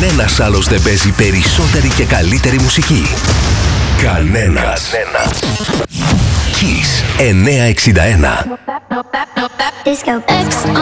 Κανένας άλλος δεν παίζει περισσότερη και καλύτερη μουσική. Κανένας. Kiss 961. Disco X